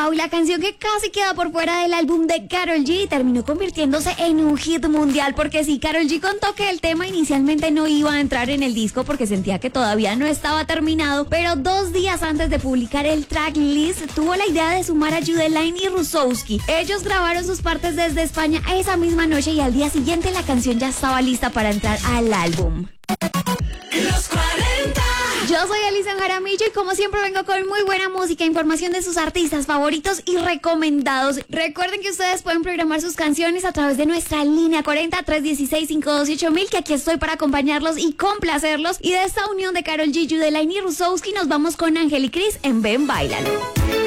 La canción que casi queda por fuera del álbum de Karol G terminó convirtiéndose en un hit mundial, porque sí, Karol G contó que el tema inicialmente no iba a entrar en el disco porque sentía que todavía no estaba terminado, pero 2 días antes de publicar el tracklist tuvo la idea de sumar a Judeline y Rusowski. Ellos grabaron sus partes desde España esa misma noche y al día siguiente la canción ya estaba lista para entrar al álbum. Los 40. Yo soy Alison Jaramillo y como siempre vengo con muy buena música, información de sus artistas favoritos y recomendados. Recuerden que ustedes pueden programar sus canciones a través de nuestra línea 40-316-528-1000, que aquí estoy para acompañarlos y complacerlos. Y de esta unión de Karol G, Judeline y Rusowski nos vamos con Ángel y Cris en Ven Báilalo.